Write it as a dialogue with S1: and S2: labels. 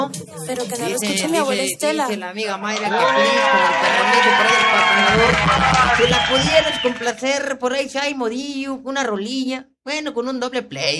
S1: Pero que no lo escuche mi abuela Estela.
S2: Dice la amiga Mayra que feliz con el perronillo por ahí del patrocinador. Si la pudieras complacer por ahí, si hay modillo, una rolilla. Bueno, con un doble play.